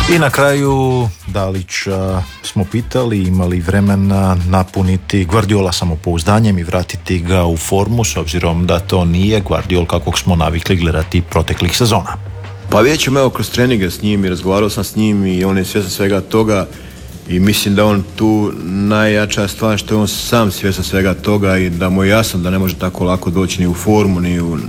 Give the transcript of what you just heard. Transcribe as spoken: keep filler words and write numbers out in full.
I na kraju Dalića smo pitali imali vremena napuniti Guardiola samopouzdanjem i vratiti ga u formu, s obzirom da to nije Guardiol kakvog smo navikli gledati proteklih sezona. Pa vidjet ćemo, evo, kroz treninge s njim i razgovarao sam s njim i on je svjestan svega toga i mislim da on tu najjača stvar što je on sam svjestan svega toga i da mu je jasno da ne može tako lako doći ni u formu ni u